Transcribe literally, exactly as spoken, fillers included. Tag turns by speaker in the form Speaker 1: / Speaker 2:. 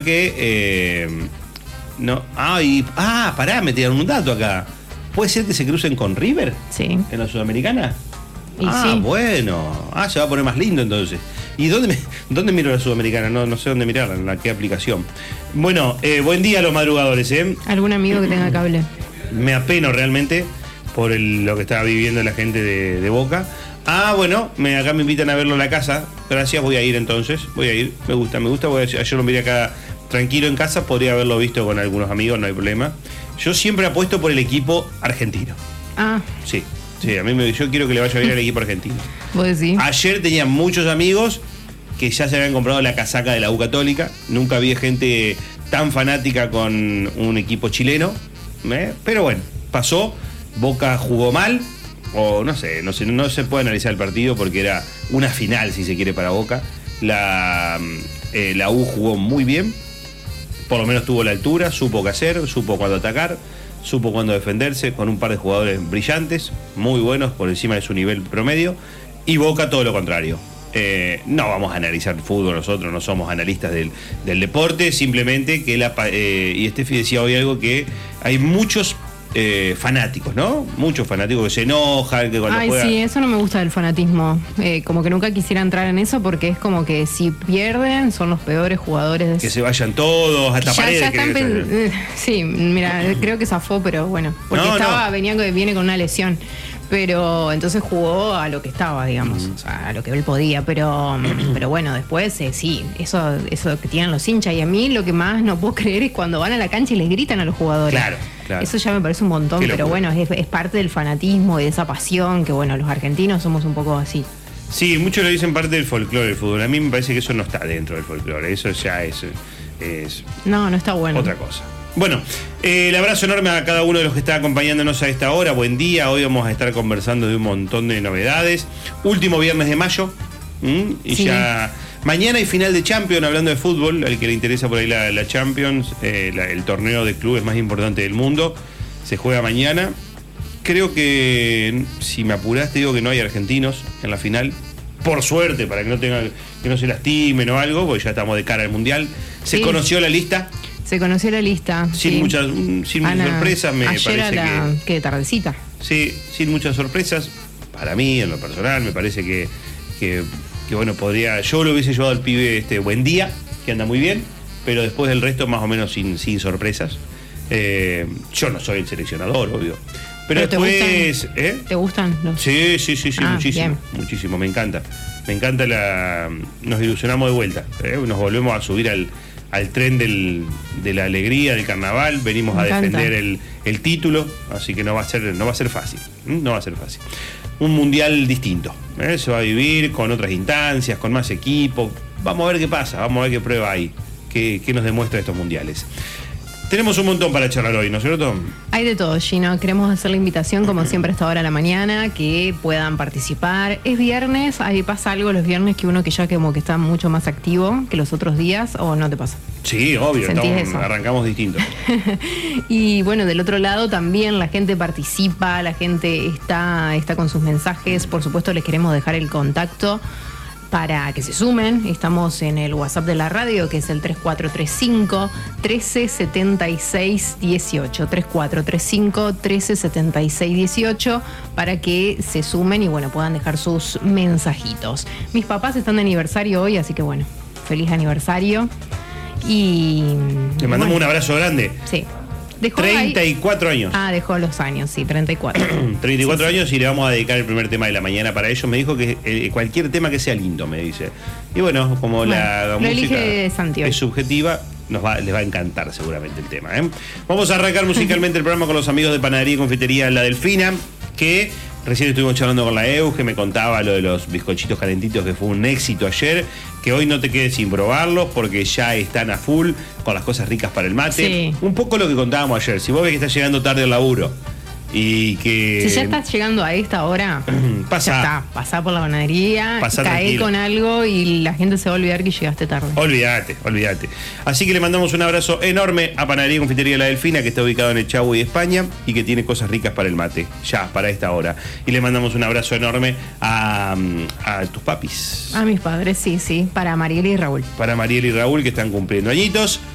Speaker 1: que... Eh, no, ah, y, ah, pará, me tiraron un dato acá. ¿Puede ser que se crucen con River?
Speaker 2: Sí.
Speaker 1: ¿En la Sudamericana?
Speaker 2: Y
Speaker 1: ah,
Speaker 2: sí.
Speaker 1: bueno. Ah, se va a poner más lindo entonces. ¿Y dónde, me, dónde miro la Sudamericana? No, no sé dónde mirarla, en la qué aplicación. Bueno, eh, buen día a los madrugadores, ¿eh?
Speaker 2: ¿Algún amigo que tenga cable?
Speaker 1: Me apeno realmente por el, lo que estaba viviendo la gente de, de Boca. Ah, bueno, me, acá me invitan a verlo en la casa. Gracias, voy a ir entonces. Voy a ir, me gusta, me gusta. Voy a, ayer lo miré acá tranquilo en casa, podría haberlo visto con algunos amigos, no hay problema. Yo siempre apuesto por el equipo argentino.
Speaker 2: Ah.
Speaker 1: Sí, sí, a mí me, yo quiero que le vaya bien al equipo argentino.
Speaker 2: ¿Vos decís?
Speaker 1: Ayer tenía muchos amigos que ya se habían comprado la casaca de la U Católica. Nunca vi gente tan fanática con un equipo chileno. ¿eh? Pero bueno, pasó. Boca jugó mal. O no sé, no sé, no se puede analizar el partido porque era una final, si se quiere, para Boca. La, eh, la U jugó muy bien. Por lo menos tuvo la altura, supo qué hacer, supo cuándo atacar, supo cuándo defenderse, con un par de jugadores brillantes, muy buenos, por encima de su nivel promedio. Y Boca todo lo contrario. Eh, no vamos a analizar fútbol, nosotros no somos analistas del, del deporte, simplemente que la... Eh, y Steffi decía hoy algo que hay muchos... Eh, fanáticos, ¿no? Muchos fanáticos que se enojan, que cuando
Speaker 2: Ay,
Speaker 1: juega...
Speaker 2: sí, eso no me gusta del fanatismo. Eh, como que nunca quisiera entrar en eso porque es como que si pierden son los peores jugadores. De...
Speaker 1: Que se vayan todos, hasta
Speaker 2: ya,
Speaker 1: Paredes.
Speaker 2: Ya están
Speaker 1: que...
Speaker 2: pen... eh, sí, mira, creo que zafó, pero bueno, porque
Speaker 1: no,
Speaker 2: estaba,
Speaker 1: no.
Speaker 2: venía viene con una lesión. Pero entonces jugó a lo que estaba, digamos, mm. o sea, a lo que él podía, pero pero bueno, después eh, sí, eso eso que tienen los hinchas. Y a mí lo que más no puedo creer es cuando van a la cancha y les gritan a los jugadores.
Speaker 1: Claro, claro.
Speaker 2: Eso ya me parece un montón, pero bueno, es, es parte del fanatismo y de esa pasión que, bueno, los argentinos somos un poco así.
Speaker 1: Sí, muchos lo dicen parte del folclore del fútbol. A mí me parece que eso no está dentro del folclore, eso ya es, es
Speaker 2: no, no está bueno.
Speaker 1: Otra cosa. Bueno, eh, el abrazo enorme a cada uno de los que está acompañándonos a esta hora. Buen día, hoy vamos a estar conversando de un montón de novedades. Último viernes de mayo, ¿m? y sí. ya mañana hay final de Champions, hablando de fútbol, al que le interesa por ahí la, la Champions, eh, la, el torneo de clubes más importante del mundo, se juega mañana. Creo que, si me apuraste, digo que no hay argentinos en la final. Por suerte, para que no tenga, que no se lastimen o algo, porque ya estamos de cara al Mundial. Se sí. conoció la lista.
Speaker 2: Se conoció la lista.
Speaker 1: Sin
Speaker 2: sí.
Speaker 1: muchas, sin muchas sorpresas, me
Speaker 2: ayer
Speaker 1: parece
Speaker 2: a la,
Speaker 1: que.
Speaker 2: que tardecita.
Speaker 1: Sí, sin muchas sorpresas. Para mí, en lo personal, me parece que, que, que bueno, podría. Yo lo hubiese llevado al pibe este Buen Día, que anda muy bien, pero después del resto, más o menos sin, sin sorpresas. Eh, yo no soy el seleccionador, obvio. Pero, ¿Pero después.
Speaker 2: ¿Te gustan?
Speaker 1: ¿eh?
Speaker 2: ¿Te gustan los...
Speaker 1: Sí, sí, sí, sí, ah, muchísimo. Bien. Muchísimo, me encanta. Me encanta la. Nos ilusionamos de vuelta. ¿eh? Nos volvemos a subir al. al tren del, de la alegría del carnaval, venimos Me a encanta. defender el, el título, así que no va a ser, no va a ser fácil, no va a ser fácil. Un mundial distinto, ¿eh? se va a vivir con otras instancias, con más equipo. Vamos a ver qué pasa, vamos a ver qué prueba hay, qué, qué nos demuestra estos mundiales. Tenemos un montón para charlar hoy, ¿no es cierto?
Speaker 2: Hay de todo, Gino. Queremos hacer la invitación, como siempre, a esta hora de la mañana, que puedan participar. Es viernes, ahí pasa algo los viernes que uno que ya como que está mucho más activo que los otros días, ¿o no te pasa?
Speaker 1: Sí, obvio, estamos, arrancamos distinto.
Speaker 2: Y bueno, del otro lado también la gente participa, la gente está, está con sus mensajes. Por supuesto, les queremos dejar el contacto para que se sumen. Estamos en el WhatsApp de la radio, que es el tres cuatro tres cinco, uno tres siete seis uno ocho, tres cuatro tres cinco, uno tres siete seis uno ocho, para que se sumen y bueno, puedan dejar sus mensajitos. Mis papás están de aniversario hoy, así que bueno, feliz aniversario. Y
Speaker 1: le mandamos
Speaker 2: bueno,
Speaker 1: un abrazo grande.
Speaker 2: Sí.
Speaker 1: Dejó treinta y cuatro
Speaker 2: ahí...
Speaker 1: años.
Speaker 2: Ah, dejó los años, sí, treinta y cuatro.
Speaker 1: treinta y cuatro
Speaker 2: sí,
Speaker 1: años
Speaker 2: sí.
Speaker 1: Y le vamos a dedicar el primer tema de la mañana para ellos. Me dijo que eh, cualquier tema que sea lindo, me dice. Y bueno, como bueno, la, la música es subjetiva, nos va, les va a encantar seguramente el tema. ¿eh? Vamos a arrancar musicalmente el programa con los amigos de Panadería y Confitería La Delfina, que recién estuvimos charlando con la Eus, que me contaba lo de los bizcochitos calentitos, que fue un éxito ayer, que hoy no te quedes sin probarlos porque ya están a full con las cosas ricas para el mate. Sí. Un poco lo que contábamos ayer. Si vos ves que estás llegando tarde al laburo y que...
Speaker 2: Si ya estás llegando a esta hora,
Speaker 1: pasa,
Speaker 2: ya está, pasá por la panadería,
Speaker 1: pasá
Speaker 2: caé
Speaker 1: tranquilo.
Speaker 2: Con algo y la gente se va a olvidar que llegaste tarde.
Speaker 1: Olvídate, olvídate. Así que le mandamos un abrazo enorme a Panadería y Confitería La Delfina, que está ubicado en Echagüe, España, y que tiene cosas ricas para el mate, ya, para esta hora. Y le mandamos un abrazo enorme a, a tus papis.
Speaker 2: A mis padres, sí, sí, para Mariela y Raúl.
Speaker 1: Para Mariela y Raúl, que están cumpliendo añitos.